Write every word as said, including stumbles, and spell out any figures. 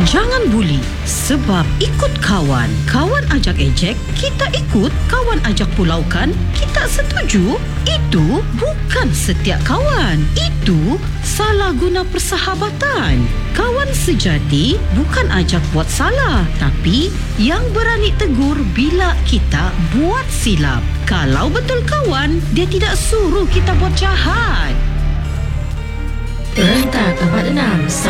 Jangan buli, sebab ikut kawan. Kawan ajak ejek, kita ikut. Kawan ajak pulaukan, kita setuju. Itu bukan setiap kawan. Itu salah guna persahabatan. Kawan sejati bukan ajak buat salah, tapi yang berani tegur bila kita buat silap. Kalau betul kawan, dia tidak suruh kita buat jahat. Terentang empat enam